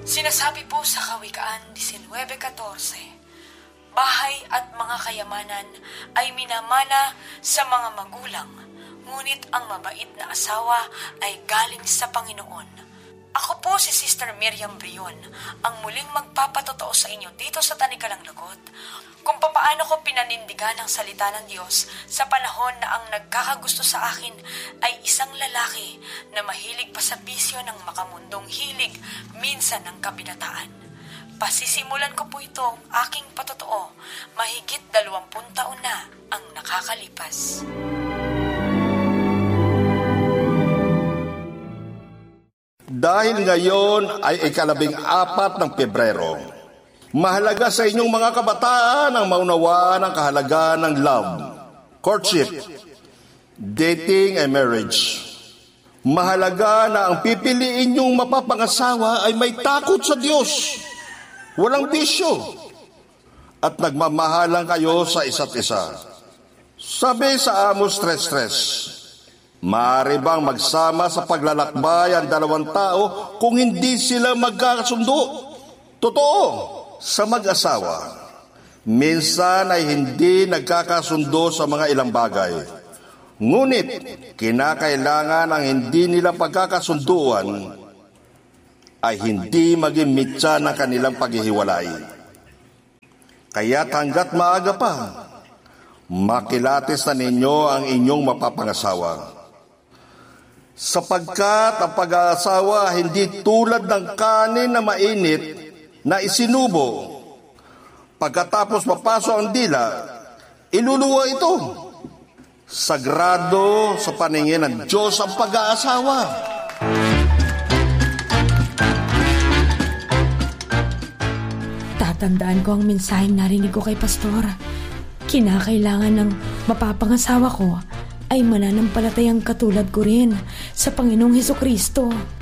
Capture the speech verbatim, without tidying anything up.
Sinasabi po sa Kawikaan nineteen fourteen, bahay at mga kayamanan ay minamana sa mga magulang, ngunit ang mabait na asawa ay galing sa Panginoon. Ako po si Sister Miriam Brion, ang muling magpapatotoo sa inyo dito sa Tanikalang Lagot, kung papaano ko pinanindigan ang salita ng Diyos sa panahon na ang nagkakagusto sa akin ay isang lalaki na mahilig pa sa bisyo ng makamundong hilig, minsan ng kabinataan. Pasisimulan ko po itong aking patotoo, mahigit dalawampung taon na ang nakakalipas. Dahil ngayon ay ikalabing apat ng Pebrero, mahalaga sa inyong mga kabataan ang maunawaan ang kahalagaan ng love, courtship, dating and marriage. Mahalaga na ang pipiliin niyong mapapangasawa ay may takot sa Diyos, walang bisyo, at nagmamahalan kayo sa isa't isa. Sabi sa Amos three three, maaari bang magsama sa paglalakbay ang dalawang tao kung hindi sila magkakasundo? Totoo, sa mag-asawa, minsan ay hindi nagkakasundo sa mga ilang bagay. Ngunit, kinakailangan ang hindi nila pagkakasunduan ay hindi maging mitya ng kanilang paghihiwalay. Kaya't hanggat maaga pa, makilatis na ninyo ang inyong mapapangasawa. Sapagkat ang pag-aasawa hindi tulad ng kanin na mainit na isinubo. Pagkatapos mapasok ang dila, iluluwa ito. Sagrado sa paningin ng Diyos ang pag-aasawa. Tatandaan ko ang mensaheng narinig ko kay Pastor. Kinakailangan ng mapapangasawa ko ay mananampalatayang katulad ko rin sa Panginoong Hesukristo.